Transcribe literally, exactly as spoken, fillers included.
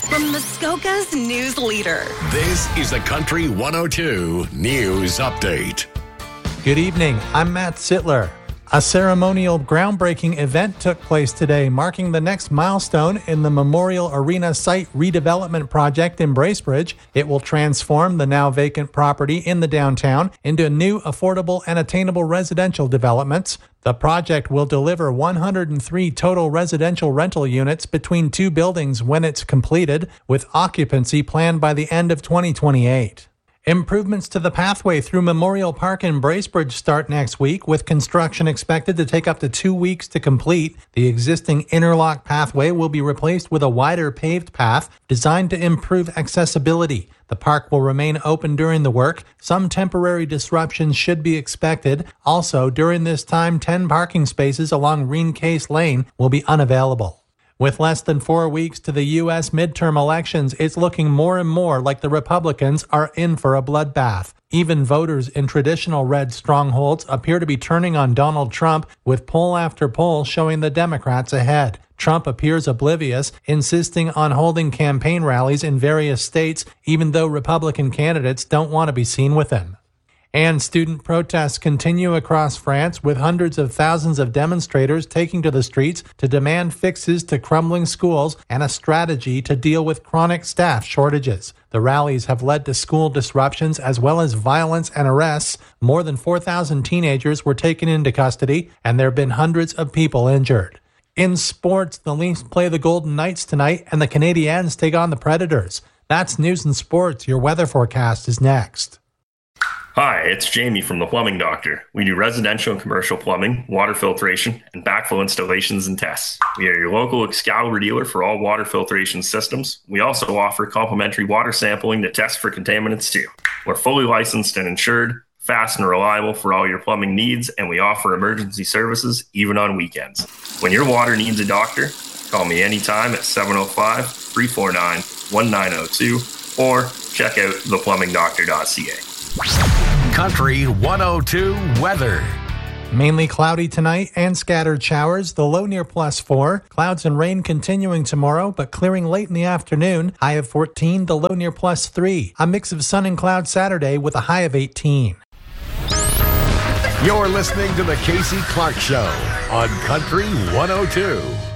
from Muskoka's news leader. This is the Country one oh two News Update. Good evening. I'm Matt Sittler. A ceremonial groundbreaking event took place today, marking the next milestone in the Memorial Arena site redevelopment project in Bracebridge. It will transform the now vacant property in the downtown into new, affordable, and attainable residential developments. The project will deliver one hundred three total residential rental units between two buildings when it's completed, with occupancy planned by the end of twenty twenty-eight. Improvements to the pathway through Memorial Park in Bracebridge start next week, with construction expected to take up to two weeks to complete. The existing interlock pathway will be replaced with a wider paved path designed to improve accessibility. The park will remain open during the work. Some temporary disruptions should be expected. Also, during this time, ten parking spaces along Reen-Case Lane will be unavailable. With less than four weeks to the U S midterm elections, it's looking more and more like the Republicans are in for a bloodbath. Even voters in traditional red strongholds appear to be turning on Donald Trump, with poll after poll showing the Democrats ahead. Trump appears oblivious, insisting on holding campaign rallies in various states, even though Republican candidates don't want to be seen with him. And student protests continue across France, with hundreds of thousands of demonstrators taking to the streets to demand fixes to crumbling schools and a strategy to deal with chronic staff shortages. The rallies have led to school disruptions as well as violence and arrests. More than four thousand teenagers were taken into custody, and there have been hundreds of people injured. In sports, the Leafs play the Golden Knights tonight, and the Canadiens take on the Predators. That's news and sports. Your weather forecast is next. Hi, it's Jamie from The Plumbing Doctor. We do residential and commercial plumbing, water filtration, and backflow installations and tests. We are your local Excalibur dealer for all water filtration systems. We also offer complimentary water sampling to test for contaminants too. We're fully licensed and insured, fast and reliable for all your plumbing needs, and we offer emergency services even on weekends. When your water needs a doctor, call me anytime at seven oh five, three four nine, one nine oh two or check out the plumbing doctor dot c a. Country one oh two weather. Mainly cloudy tonight and scattered showers. The low near plus four. Clouds and rain continuing tomorrow, but clearing late in the afternoon. High of fourteen. The low near plus three. A mix of sun and cloud Saturday with a high of eighteen. You're listening to the Casey Clark Show on Country one oh two.